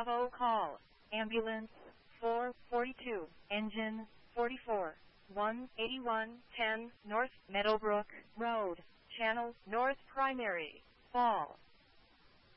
Bravo call. Ambulance 442, engine 44, 18110 North Meadowbrook Road, Channel North Primary, Fall.